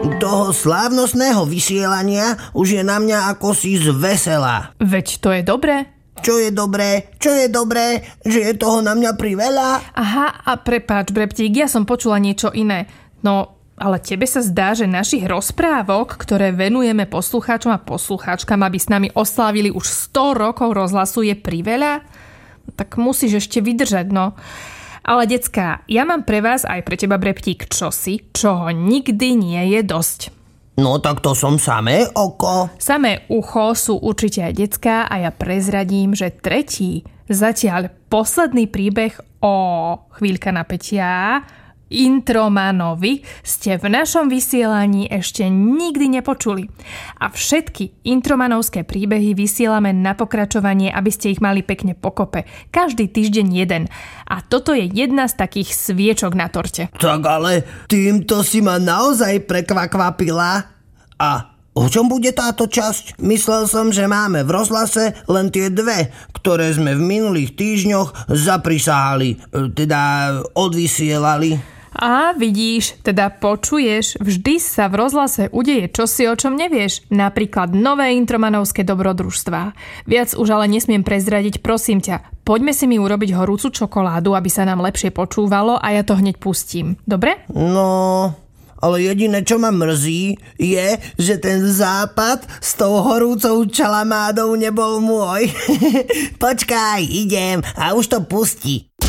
Toho slávnostného vysielania už je na mňa ako si zvesela. Veď to je dobré. Čo je dobré? Že je toho na mňa priveľa? Aha, a prepáč, Breptík, ja som počula niečo iné. No, ale tebe sa zdá, že našich rozprávok, ktoré venujeme poslucháčom a poslucháčkam, aby s nami oslávili už 100 rokov rozhlasu, je priveľa? Tak musíš ešte vydržať, no. Ale decká, ja mám pre vás aj pre teba, Breptík, čosi, čoho nikdy nie je dosť. No tak to som samé oko. Samé ucho sú určite aj decká a ja prezradím, že tretí, zatiaľ posledný príbeh o chvíľka napätia, Intromanovi, ste v našom vysielaní ešte nikdy nepočuli. A všetky intromanovské príbehy vysielame na pokračovanie, aby ste ich mali pekne pokope. Každý týždeň jeden. A toto je jedna z takých sviečok na torte. Tak ale týmto si ma naozaj prekvapila. A o čom bude táto časť? Myslel som, že máme v rozhlase len tie dve, ktoré sme v minulých týždňoch zaprisahali, teda odvysielali. A vidíš, teda počuješ, vždy sa v rozhlase udeje čosi, o čom nevieš. Napríklad nové intromanovské dobrodružstvá. Viac už ale nesmiem prezradiť, prosím ťa. Poďme si mi urobiť horúcu čokoládu, aby sa nám lepšie počúvalo a ja to hneď pustím. Dobre? No, ale jediné, čo ma mrzí, je, že ten západ s tou horúcou čalamádou nebol môj. Počkaj, idem a už to pustí.